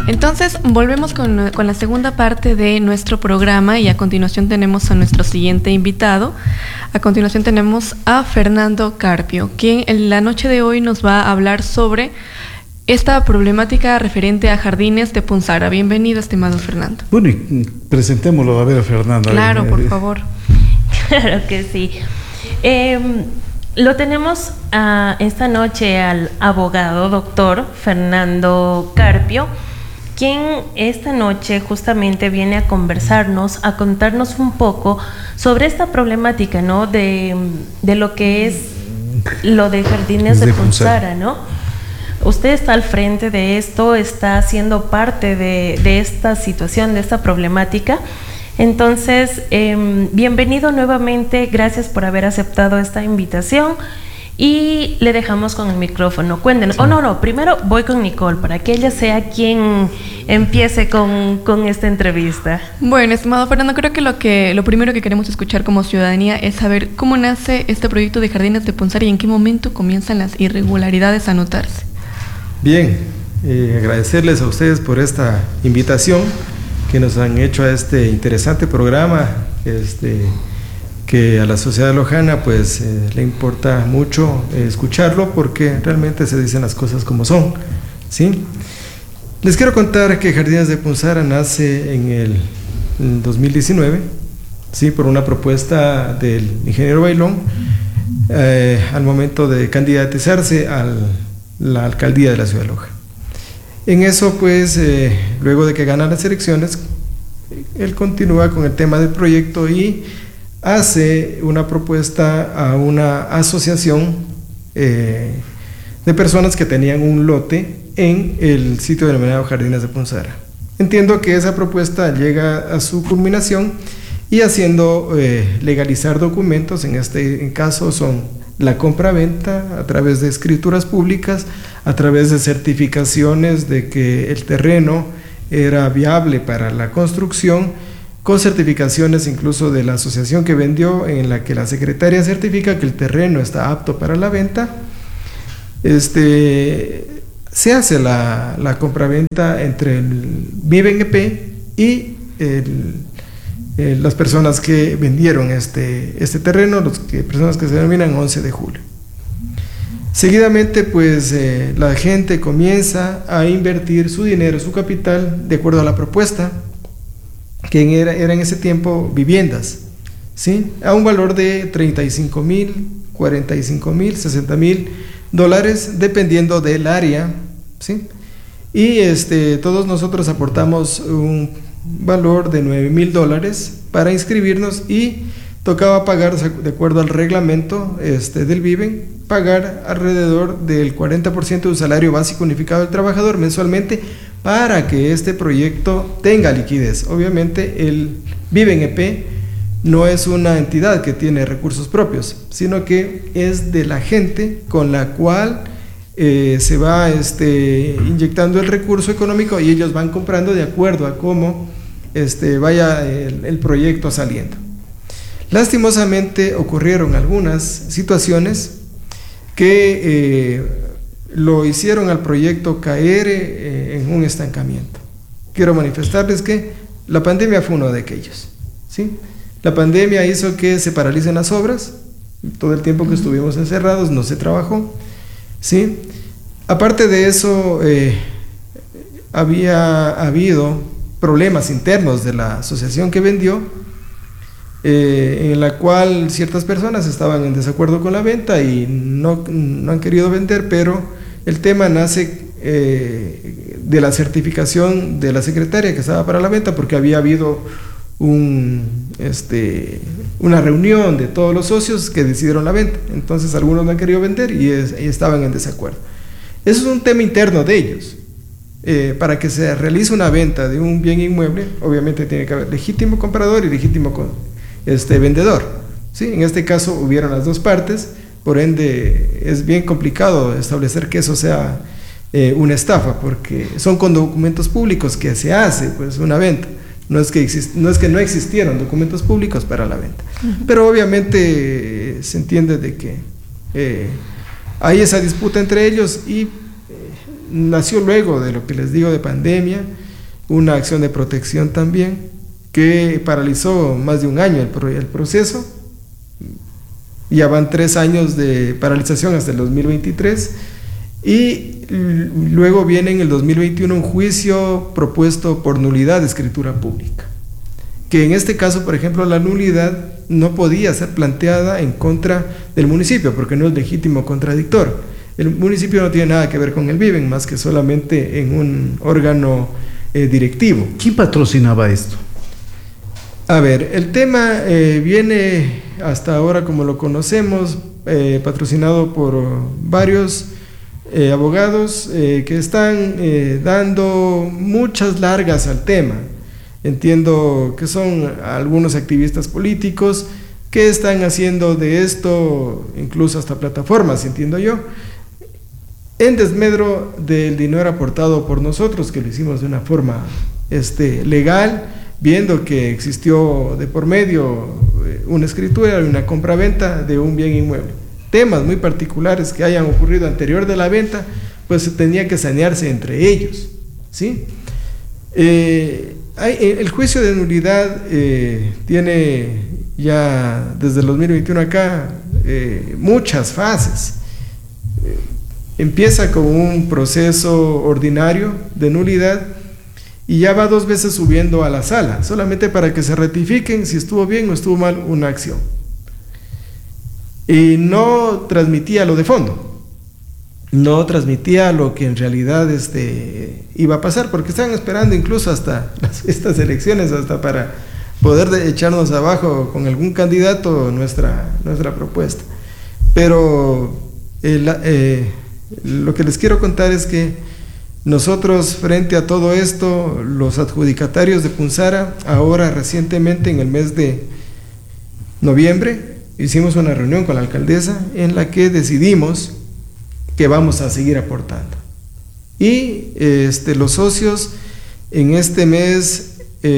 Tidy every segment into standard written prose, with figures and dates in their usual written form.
Entonces, volvemos con la segunda parte de nuestro programa y a continuación tenemos a nuestro siguiente invitado. A continuación tenemos a Fernando Carpio, quien en la noche de hoy nos va a hablar sobre esta problemática referente a Jardines de Punzara. Bienvenido, estimado Fernando. Bueno, y presentémoslo a ver a Fernando. Claro, por favor. Claro que sí. Lo tenemos esta noche al abogado doctor Fernando Carpio, quien esta noche justamente viene a conversarnos, a contarnos un poco sobre esta problemática, ¿no? De lo que es lo de Jardines de Punzara, ¿no? Usted está al frente de esto, está siendo parte de esta situación, de esta problemática. Entonces, bienvenido nuevamente, gracias por haber aceptado esta invitación y le dejamos con el micrófono. Cuéntenos. Sí. Primero voy con Nicole para que ella sea quien empiece con esta entrevista. Bueno, estimado Fernando, creo que lo primero que queremos escuchar como ciudadanía es saber cómo nace este proyecto de Jardines de Punzara y en qué momento comienzan las irregularidades a notarse. Bien, agradecerles a ustedes por esta invitación que nos han hecho a este interesante programa, que a la sociedad lojana pues le importa mucho escucharlo porque realmente se dicen las cosas como son, ¿sí? Les quiero contar que Jardines de Punzara nace en el 2019, ¿sí? Por una propuesta del ingeniero Bailón al momento de candidatizarse a la alcaldía de la ciudad de Loja. En eso, pues, luego de que gana las elecciones, él continúa con el tema del proyecto y hace una propuesta a una asociación de personas que tenían un lote en el sitio denominado Jardines de Punzara. Entiendo que esa propuesta llega a su culminación y haciendo legalizar documentos, en este caso son la compra-venta a través de escrituras públicas, a través de certificaciones de que el terreno era viable para la construcción, con certificaciones incluso de la asociación que vendió, en la que la secretaria certifica que el terreno está apto para la venta. Se hace la compra-venta entre el Viven-EP y las personas que vendieron este terreno, personas que se denominan 11 de julio. Seguidamente, pues la gente comienza a invertir su dinero, su capital, de acuerdo a la propuesta, que era en ese tiempo viviendas, ¿sí? A un valor de $35,000, $45,000, $60,000, dependiendo del área, ¿sí? Y todos nosotros aportamos un valor de $9,000 para inscribirnos y tocaba pagar, de acuerdo al reglamento del Viven, pagar alrededor del 40% de un salario básico unificado del trabajador mensualmente para que este proyecto tenga liquidez. Obviamente el Viven EP no es una entidad que tiene recursos propios, sino que es de la gente con la cual se va inyectando el recurso económico y ellos van comprando de acuerdo a cómo vaya el proyecto saliendo. Lastimosamente ocurrieron algunas situaciones que lo hicieron al proyecto caer en un estancamiento. Quiero manifestarles que la pandemia fue uno de aquellos, ¿sí? La pandemia hizo que se paralicen las obras, todo el tiempo que estuvimos encerrados no se trabajó, ¿sí? Aparte de eso, había habido problemas internos de la asociación que vendió, en la cual ciertas personas estaban en desacuerdo con la venta y no han querido vender, pero el tema nace de la certificación de la secretaria que estaba para la venta, porque había habido una reunión de todos los socios que decidieron la venta. Entonces algunos no han querido vender y estaban en desacuerdo. Eso es un tema interno de ellos. Para que se realice una venta de un bien inmueble, obviamente tiene que haber legítimo comprador y legítimo vendedor, ¿sí? En este caso hubieron las dos partes, por ende es bien complicado establecer que eso sea una estafa, porque son con documentos públicos que se hace pues una venta. No es que no existieron documentos públicos para la venta, pero obviamente se entiende de que hay esa disputa entre ellos y nació luego de lo que les digo de pandemia, una acción de protección también, que paralizó más de un año el proceso. Ya van 3 años de paralización hasta el 2023, y luego viene en el 2021 un juicio propuesto por nulidad de escritura pública, que en este caso, por ejemplo, la nulidad no podía ser planteada en contra del municipio, porque no es legítimo contradictor. El municipio no tiene nada que ver con el Viven, más que solamente en un órgano directivo. ¿Quién patrocinaba esto? A ver, el tema viene hasta ahora, como lo conocemos, patrocinado por varios abogados que están dando muchas largas al tema. Entiendo que son algunos activistas políticos que están haciendo de esto incluso hasta plataformas, entiendo yo, en desmedro del dinero aportado por nosotros, que lo hicimos de una forma legal, viendo que existió de por medio una escritura y una compraventa de un bien inmueble. Temas muy particulares que hayan ocurrido anterior de la venta, pues se tenía que sanearse entre ellos, ¿sí? El juicio de nulidad tiene ya desde el 2021 acá muchas fases. Empieza con un proceso ordinario de nulidad y ya va 2 veces subiendo a la sala, solamente para que se ratifiquen si estuvo bien o estuvo mal una acción. Y no transmitía lo de fondo, no transmitía lo que en realidad iba a pasar, porque estaban esperando incluso hasta estas elecciones, hasta para poder echarnos abajo con algún candidato nuestra propuesta. Pero lo que les quiero contar es que nosotros, frente a todo esto, los adjudicatarios de Punzara, ahora recientemente en el mes de noviembre, hicimos una reunión con la alcaldesa en la que decidimos que vamos a seguir aportando. Y los socios en este mes,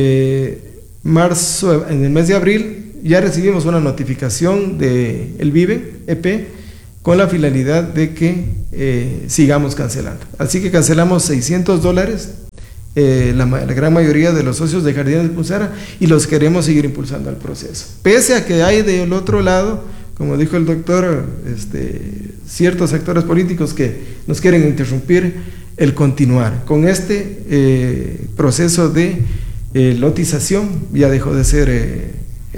marzo, en el mes de abril, ya recibimos una notificación de el Viven EP con la finalidad de que sigamos cancelando. Así que cancelamos $600, la gran mayoría de los socios de Jardines de Punzara, y los queremos seguir impulsando al proceso. Pese a que hay del otro lado, como dijo el doctor, ciertos actores políticos que nos quieren interrumpir el continuar con proceso de lotización. Ya dejó de ser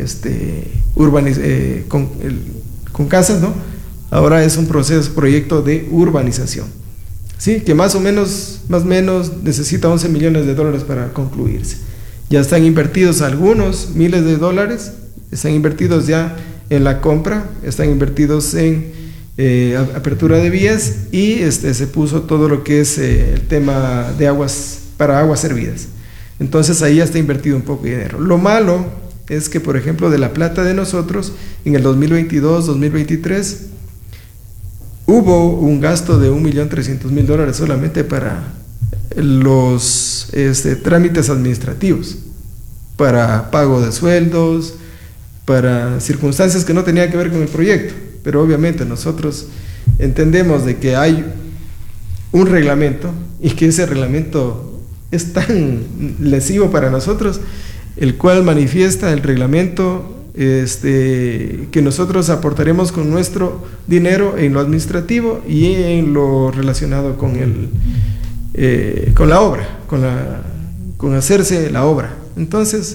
con casas, ¿no? Ahora es un proyecto de urbanización, ¿sí? Que más o menos necesita $11 millones para concluirse. Ya están invertidos algunos miles de dólares, están invertidos ya en la compra, están invertidos en apertura de vías, y se puso todo lo que es el tema de aguas, para aguas servidas. Entonces ahí ya está invertido un poco de dinero. Lo malo es que, por ejemplo, de la plata de nosotros, en el 2022, 2023, hubo un gasto de $1.300.000 solamente para los trámites administrativos, para pago de sueldos, para circunstancias que no tenían que ver con el proyecto. Pero obviamente nosotros entendemos de que hay un reglamento, y que ese reglamento es tan lesivo para nosotros, el cual manifiesta el reglamento que nosotros aportaremos con nuestro dinero en lo administrativo y en lo relacionado con con la obra, con hacerse la obra. Entonces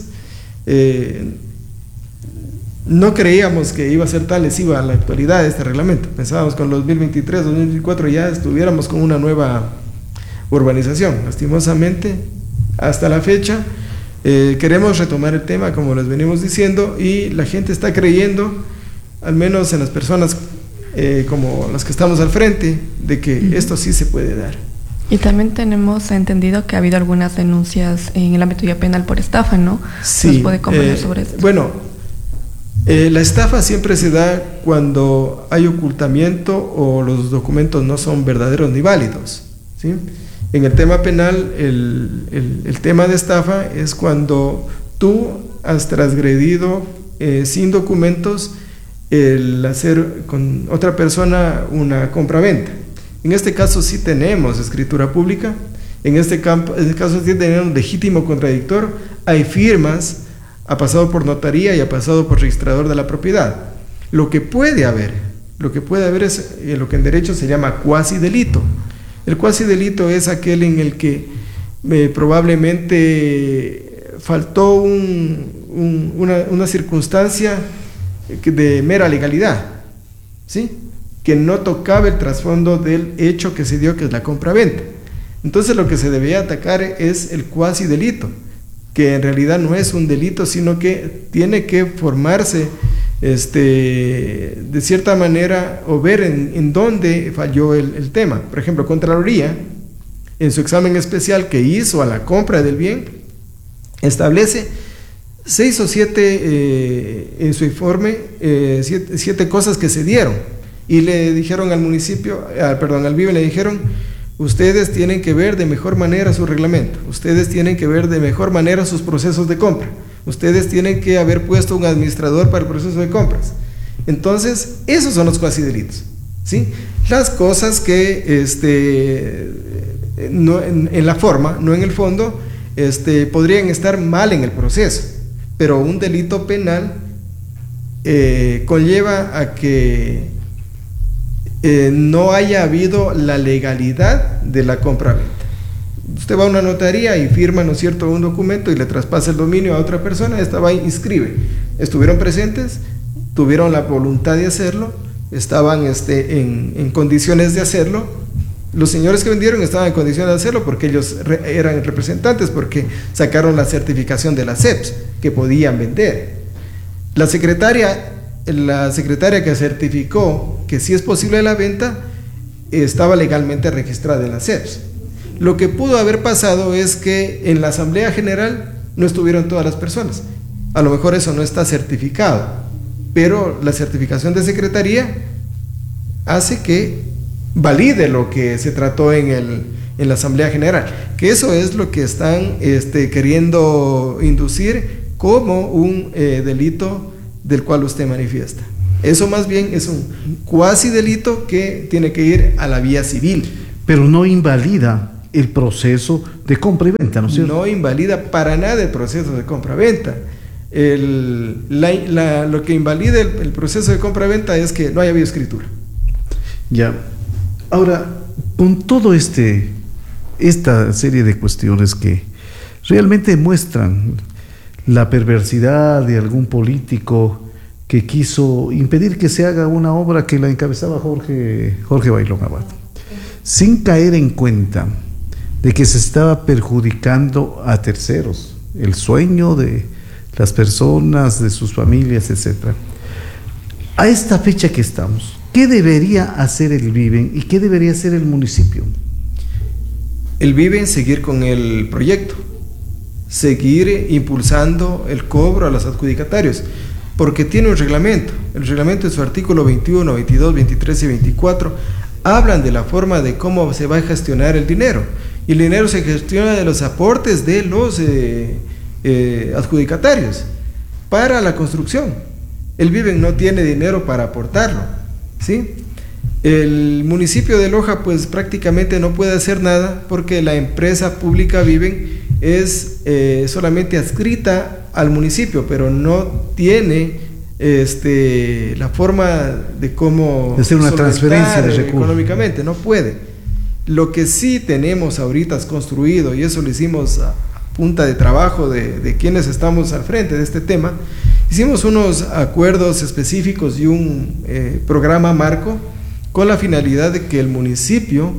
no creíamos que iba a ser tan lesiva la actualidad de este reglamento. Pensábamos que en 2023, 2024 ya estuviéramos con una nueva urbanización. Lastimosamente, hasta la fecha, queremos retomar el tema, como les venimos diciendo, y la gente está creyendo, al menos en las personas como las que estamos al frente, de que esto sí se puede dar. Y también tenemos entendido que ha habido algunas denuncias en el ámbito ya penal por estafa, ¿no? Sí. ¿Nos puede comentar sobre esto? Bueno, la estafa siempre se da cuando hay ocultamiento o los documentos no son verdaderos ni válidos, ¿sí? En el tema penal, el tema de estafa es cuando tú has transgredido sin documentos el hacer con otra persona una compraventa. En este caso sí tenemos escritura pública, en este caso sí tenemos legítimo contradictor, hay firmas, ha pasado por notaría y ha pasado por registrador de la propiedad. Lo que puede haber es lo que en derecho se llama cuasi delito. El cuasi delito es aquel en el que probablemente faltó una circunstancia de mera legalidad, ¿sí?, que no tocaba el trasfondo del hecho que se dio, que es la compraventa. Entonces lo que se debía atacar es el cuasi delito, que en realidad no es un delito, sino que tiene que formarse de cierta manera, o ver en dónde falló el tema. Por ejemplo, Contraloría, en su examen especial que hizo a la compra del bien, establece 6 o 7 en su informe, 7 cosas que se dieron, y le dijeron al municipio, al BIVEN le dijeron: ustedes tienen que ver de mejor manera su reglamento, ustedes tienen que ver de mejor manera sus procesos de compra, ustedes tienen que haber puesto un administrador para el proceso de compras. Entonces, esos son los cuasi delitos, ¿sí? Las cosas que no, en la forma, no en el fondo, podrían estar mal en el proceso, pero un delito penal conlleva a que no haya habido la legalidad de la compra-venta. Usted va a una notaría y firma, ¿no es cierto?, un documento y le traspasa el dominio a otra persona, esta va y inscribe. Estuvieron presentes, tuvieron la voluntad de hacerlo, estaban en condiciones de hacerlo. Los señores que vendieron estaban en condiciones de hacerlo porque ellos eran representantes, porque sacaron la certificación de la CEPS que podían vender. La secretaria que certificó que sí es posible la venta estaba legalmente registrada en la CEPS. Lo que pudo haber pasado es que en la Asamblea General no estuvieron todas las personas. A lo mejor eso no está certificado, pero la certificación de secretaría hace que valide lo que se trató en la Asamblea General, que eso es lo que están queriendo inducir como un delito del cual usted manifiesta. Eso más bien es un cuasi delito que tiene que ir a la vía civil. Pero no invalida el proceso de compra y venta, ¿no es cierto? No invalida para nada el proceso de compra-venta. Lo que invalida el proceso de compra-venta es que no haya habido escritura. Ya. Ahora, con todo esta serie de cuestiones que realmente muestran la perversidad de algún político que quiso impedir que se haga una obra que la encabezaba Jorge Bailón Abad, sin caer en cuenta de que se estaba perjudicando a terceros, el sueño de las personas, de sus familias, etc. A esta fecha que estamos, ¿qué debería hacer el BIVEN y qué debería hacer el municipio? El BIVEN seguir con el proyecto, seguir impulsando el cobro a los adjudicatarios, porque tiene un reglamento. El reglamento en su artículo 21, 22, 23 y 24 hablan de la forma de cómo se va a gestionar el dinero, y el dinero se gestiona de los aportes de los adjudicatarios para la construcción. El BIVEN no tiene dinero para aportarlo, ¿sí? El municipio de Loja pues prácticamente no puede hacer nada porque la empresa pública BIVEN es solamente adscrita al municipio, pero no tiene la forma de cómo hacer una transferencia de recursos económicamente, no puede. Lo que sí tenemos ahorita construido, y eso lo hicimos a punta de trabajo de quienes estamos al frente de este tema, hicimos unos acuerdos específicos y un programa marco con la finalidad de que el municipio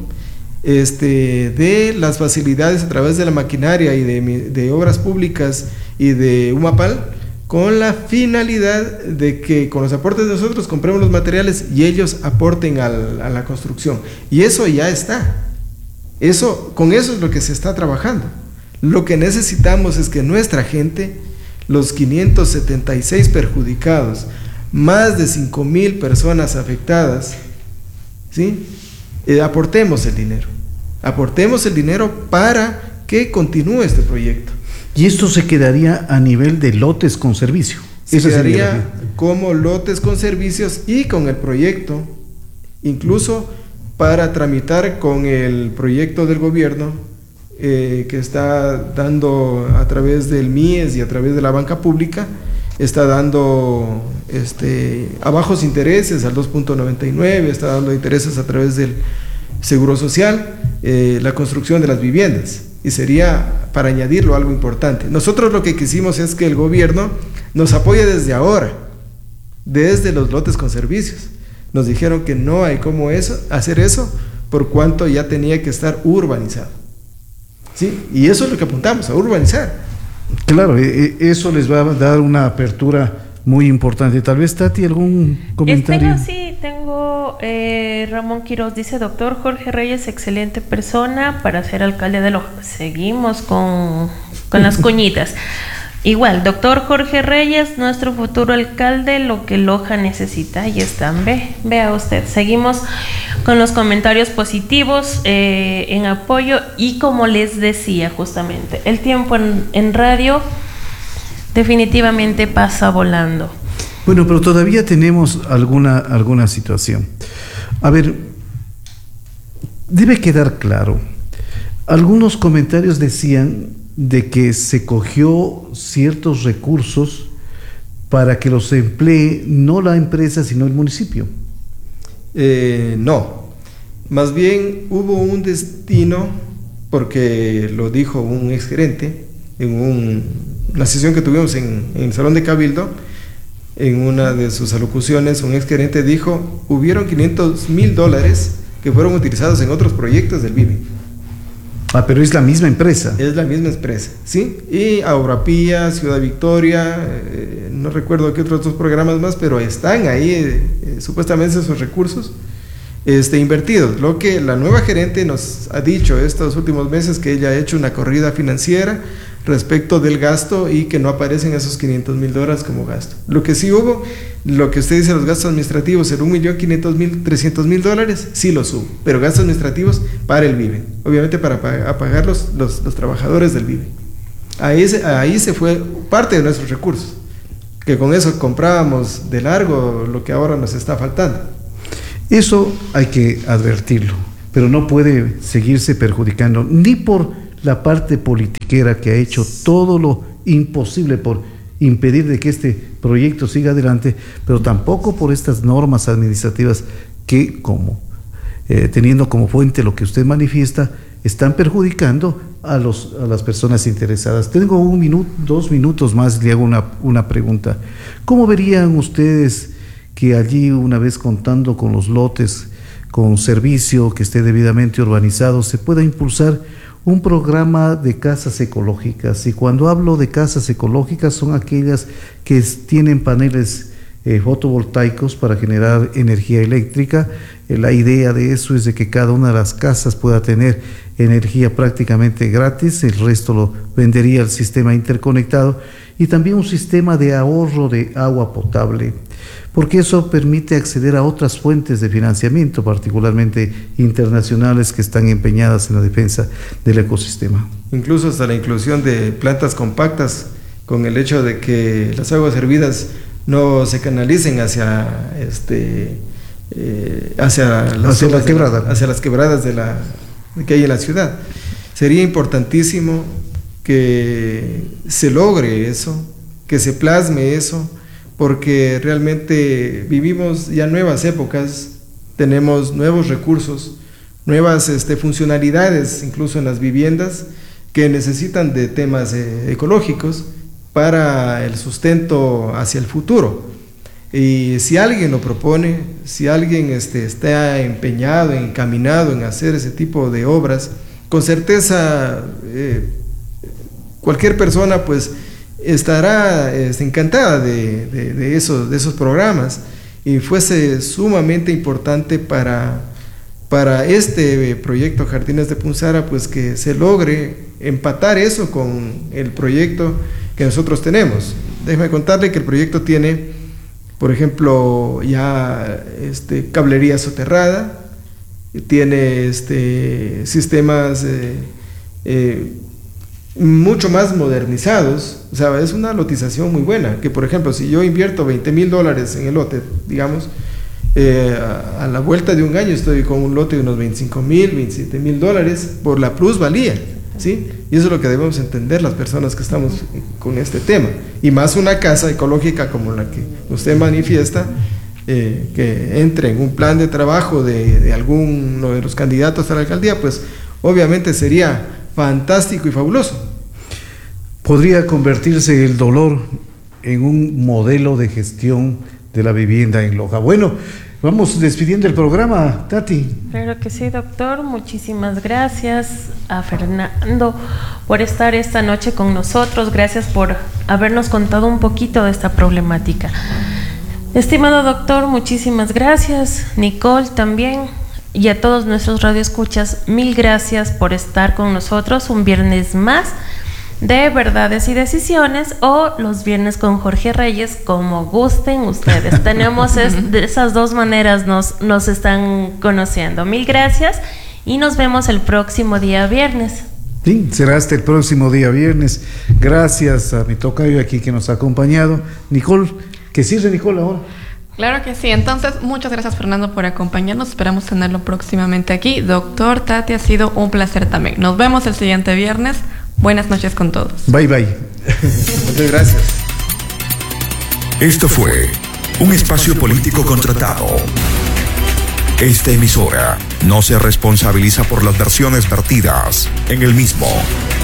dé las facilidades a través de la maquinaria y de obras públicas y de UMAPAL, con la finalidad de que con los aportes de nosotros compremos los materiales y ellos aporten a la construcción. Y eso ya está. Con eso es lo que se está trabajando. Lo que necesitamos es que nuestra gente, los 576 perjudicados, más de 5,000 personas afectadas, ¿sí? Aportemos el dinero. Aportemos el dinero para que continúe este proyecto. Y esto se quedaría a nivel de lotes con servicio. Se quedaría como lotes con servicios y con el proyecto, incluso para tramitar con el proyecto del gobierno que está dando a través del MIES y a través de la banca pública, está dando a bajos intereses al 2.99, está dando intereses a través del Seguro Social, la construcción de las viviendas. Y sería, para añadirlo, algo importante. Nosotros lo que quisimos es que el gobierno nos apoye desde ahora, desde los lotes con servicios. Nos dijeron que no hay cómo hacer eso, por cuanto ya tenía que estar urbanizado. ¿Sí? Y eso es lo que apuntamos, a urbanizar. Claro, eso les va a dar una apertura muy importante. Tal vez, Tati, algún comentario. Tengo Ramón Quiroz dice: doctor Jorge Reyes, excelente persona para ser alcalde de Loja. Seguimos con las cuñitas. Igual, doctor Jorge Reyes, nuestro futuro alcalde, lo que Loja necesita. Ahí están, vea usted. Seguimos con los comentarios positivos en apoyo, y como les decía justamente, el tiempo en radio definitivamente pasa volando. Bueno, pero todavía tenemos alguna situación. A ver, debe quedar claro. Algunos comentarios decían de que se cogió ciertos recursos para que los emplee no la empresa, sino el municipio. No, más bien hubo un destino, porque lo dijo un exgerente en una sesión que tuvimos en el Salón de Cabildo. En una de sus alocuciones, un exgerente dijo: hubieron $500,000 que fueron utilizados en otros proyectos del VIVE. Ah, pero es la misma empresa. Es la misma empresa, ¿sí? Y Aurapía, Ciudad Victoria, no recuerdo qué otros dos programas más, pero están ahí supuestamente esos recursos invertidos. Lo que la nueva gerente nos ha dicho estos últimos meses, que ella ha hecho una corrida financiera respecto del gasto y que no aparecen esos $500,000 como gasto. Lo que sí hubo, lo que usted dice, los gastos administrativos, el $1.500.000, $300,000, sí los hubo, pero gastos administrativos para el VIVE, obviamente para pagar los trabajadores del VIVE. Ahí se fue parte de nuestros recursos, que con eso comprábamos de largo lo que ahora nos está faltando. Eso hay que advertirlo, pero no puede seguirse perjudicando ni por la parte politiquera, que ha hecho todo lo imposible por impedir de que este proyecto siga adelante, pero tampoco por estas normas administrativas que, teniendo como fuente lo que usted manifiesta, están perjudicando a las personas interesadas. Tengo 2 minutos más, le hago una pregunta. ¿Cómo verían ustedes que allí, una vez contando con los lotes con servicio que esté debidamente urbanizado, se pueda impulsar un programa de casas ecológicas? Y cuando hablo de casas ecológicas, son aquellas que tienen paneles fotovoltaicos para generar energía eléctrica. La idea de eso es de que cada una de las casas pueda tener energía prácticamente gratis, el resto lo vendería al sistema interconectado, y también un sistema de ahorro de agua potable, porque eso permite acceder a otras fuentes de financiamiento, particularmente internacionales, que están empeñadas en la defensa del ecosistema. Incluso hasta la inclusión de plantas compactas, con el hecho de que las aguas hervidas no se canalicen hacia las quebradas que hay en la ciudad. Sería importantísimo que se logre eso, que se plasme eso, porque realmente vivimos ya nuevas épocas, tenemos nuevos recursos, nuevas funcionalidades, incluso en las viviendas, que necesitan de temas ecológicos para el sustento hacia el futuro. Y si alguien lo propone, si alguien está empeñado, encaminado en hacer ese tipo de obras, con certeza cualquier persona pues estará encantada de esos programas, y fuese sumamente importante para este proyecto Jardines de Punzara, pues que se logre empatar eso con el proyecto que nosotros tenemos. Déjeme contarle que el proyecto tiene, por ejemplo, ya cablería soterrada, tiene sistemas mucho más modernizados. O sea, es una lotización muy buena, que por ejemplo, si yo invierto $20,000 en el lote, digamos, A la vuelta de un año estoy con un lote de unos $25,000, $27,000 por la plusvalía, ¿sí? Y eso es lo que debemos entender las personas que estamos con este tema. Y más una casa ecológica como la que usted manifiesta, que entre en un plan de trabajo de alguno de los candidatos a la alcaldía, pues obviamente sería fantástico y fabuloso. Podría convertirse el dolor en un modelo de gestión de la vivienda en Loja. Bueno, vamos despidiendo el programa, Tati. Claro que sí, doctor. Muchísimas gracias a Fernando por estar esta noche con nosotros. Gracias por habernos contado un poquito de esta problemática. Estimado doctor, muchísimas gracias. Nicole también. Y a todos nuestros radioescuchas, mil gracias por estar con nosotros un viernes más de Verdades y Decisiones, o los viernes con Jorge Reyes, como gusten ustedes. Tenemos de esas dos maneras nos están conociendo. Mil gracias y nos vemos el próximo día viernes. Sí, será hasta el próximo día viernes. Gracias a mi tocayo aquí que nos ha acompañado. Nicole, que cierre Nicole ahora. Claro que sí. Entonces, muchas gracias, Fernando, por acompañarnos. Esperamos tenerlo próximamente aquí. Doctor Tati, ha sido un placer también. Nos vemos el siguiente viernes. Buenas noches con todos. Bye, bye. Muchas gracias. Esto fue un espacio político contratado. Esta emisora no se responsabiliza por las versiones vertidas en el mismo.